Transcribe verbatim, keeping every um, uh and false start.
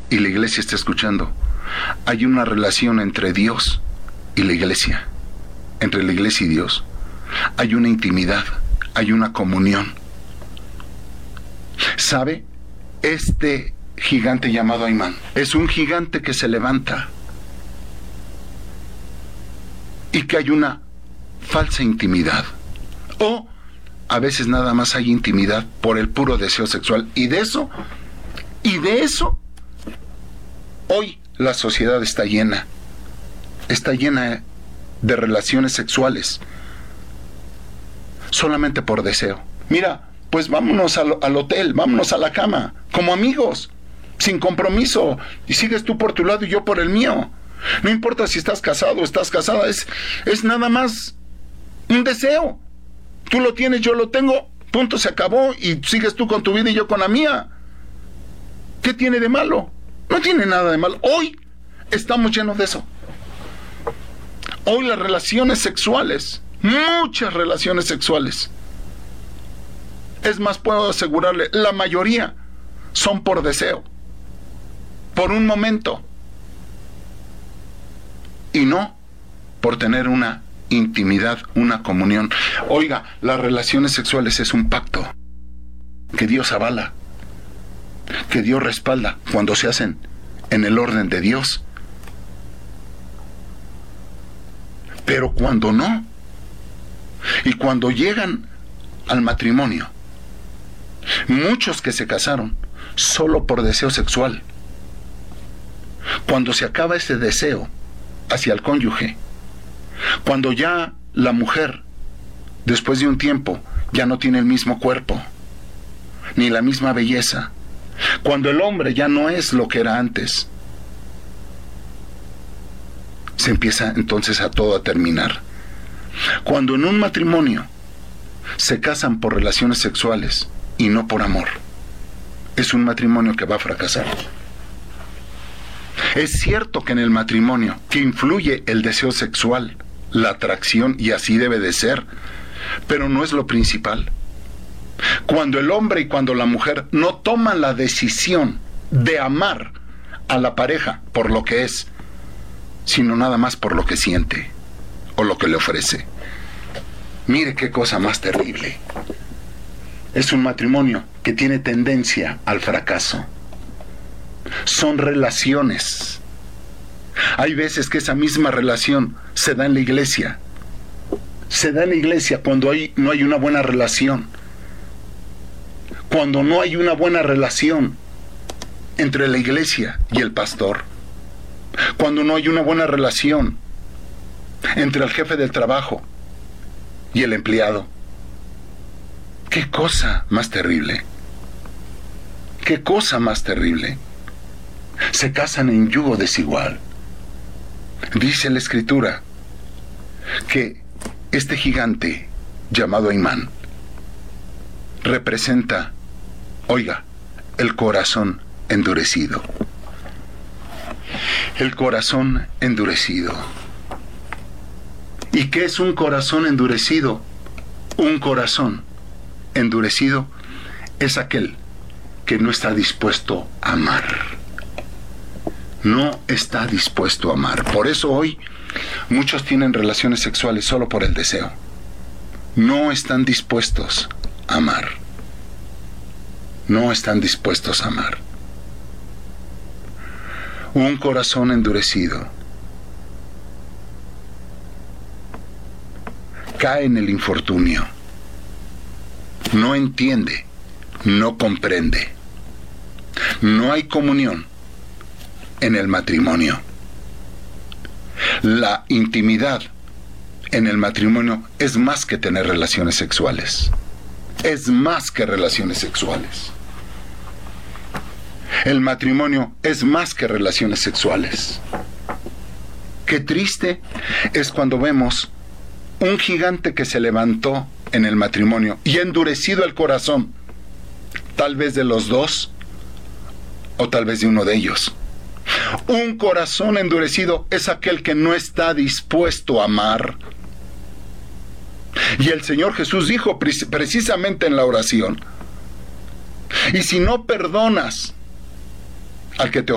y la iglesia está escuchando, hay una relación entre Dios y la iglesia, entre la iglesia y Dios. Hay una intimidad, hay una comunión. ¿Sabe? Este gigante llamado Amán es un gigante que se levanta y que hay una falsa intimidad, o a veces nada más hay intimidad por el puro deseo sexual, y de eso y de eso hoy la sociedad está llena está llena de relaciones sexuales solamente por deseo. Mira, pues vámonos al, al hotel, vámonos a la cama como amigos, sin compromiso, y sigues tú por tu lado y yo por el mío. No importa si estás casado o estás casada, es, es nada más un deseo. Tú lo tienes, yo lo tengo, punto, se acabó, y sigues tú con tu vida y yo con la mía. ¿Qué tiene de malo? No tiene nada de malo. Hoy estamos llenos de eso. Hoy las relaciones sexuales, muchas relaciones sexuales, es más, puedo asegurarle, la mayoría son por deseo, por un momento, y no por tener una intimidad, una comunión. Oiga, las relaciones sexuales es un pacto que Dios avala, que Dios respalda cuando se hacen en el orden de Dios. Pero cuando no, y cuando llegan al matrimonio, muchos que se casaron solo por deseo sexual, cuando se acaba ese deseo hacia el cónyuge, cuando ya la mujer, después de un tiempo, ya no tiene el mismo cuerpo, ni la misma belleza, cuando el hombre ya no es lo que era antes, se empieza entonces a todo a terminar. Cuando en un matrimonio se casan por relaciones sexuales y no por amor, es un matrimonio que va a fracasar. Es cierto que en el matrimonio que influye el deseo sexual, la atracción, y así debe de ser, pero no es lo principal. Cuando el hombre y cuando la mujer no toman la decisión de amar a la pareja por lo que es, sino nada más por lo que siente o lo que le ofrece. Mire qué cosa más terrible. Es un matrimonio que tiene tendencia al fracaso. Son relaciones. Hay veces que esa misma relación se da en la iglesia. Se da en la iglesia cuando hay, no hay una buena relación. Cuando no hay una buena relación entre la iglesia y el pastor. Cuando no hay una buena relación entre el jefe del trabajo y el empleado. ¡Qué cosa más terrible! ¡Qué cosa más terrible! Se casan en yugo desigual. Dice la Escritura que este gigante llamado Amán representa, oiga, el corazón endurecido. El corazón endurecido. ¿Y qué es un corazón endurecido? Un corazón endurecido es aquel que no está dispuesto a amar. No está dispuesto a amar. Por eso hoy muchos tienen relaciones sexuales solo por el deseo. No están dispuestos a amar. No están dispuestos a amar. Un corazón endurecido cae en el infortunio. No entiende, no comprende. No hay comunión en el matrimonio. La intimidad en el matrimonio es más que tener relaciones sexuales. Es más que relaciones sexuales. El matrimonio es más que relaciones sexuales. Qué triste es cuando vemos un gigante que se levantó en el matrimonio y endurecido el corazón, tal vez de los dos o tal vez de uno de ellos. Un corazón endurecido es aquel que no está dispuesto a amar. Y el Señor Jesús dijo precisamente en la oración: y si no perdonas al que te